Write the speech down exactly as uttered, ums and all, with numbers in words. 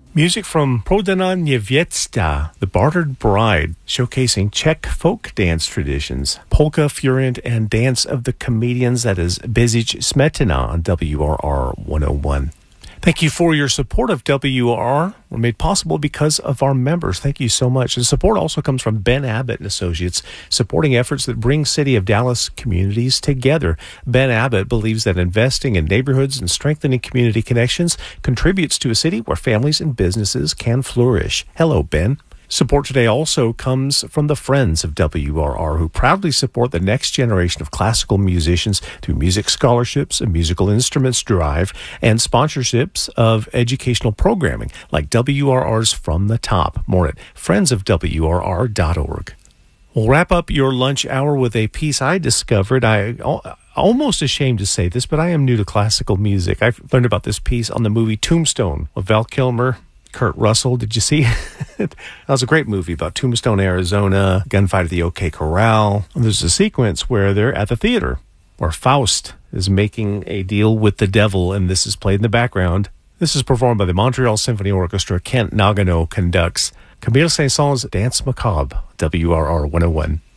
Music from Prodana Niewiesta, The Bartered Bride, showcasing Czech folk dance traditions. Polka, Furent, and Dance of the Comedians. That is Bezic Smetana on W R R one oh one. Thank you for your support of W R R. We're made possible because of our members. Thank you so much. And support also comes from Ben Abbott and Associates, supporting efforts that bring City of Dallas communities together. Ben Abbott believes that investing in neighborhoods and strengthening community connections contributes to a city where families and businesses can flourish. Hello, Ben. Support today also comes from the Friends of W R R, who proudly support the next generation of classical musicians through music scholarships, a musical instruments drive, and sponsorships of educational programming like W R R's From the Top. More at friends of W R R dot org. We'll wrap up your lunch hour with a piece I discovered. I almost ashamed to say this, but I am new to classical music. I learned about this piece on the movie Tombstone with Val Kilmer, Kurt Russell. Did you see it? That was a great movie about Tombstone, Arizona, gunfight at the OK Corral. And there's a sequence where they're at the theater where Faust is making a deal with the devil, and this is played in the background. This is performed by the Montreal Symphony Orchestra. Kent Nagano conducts. Camille Saint-Saëns' Dance Macabre, W R R one oh one.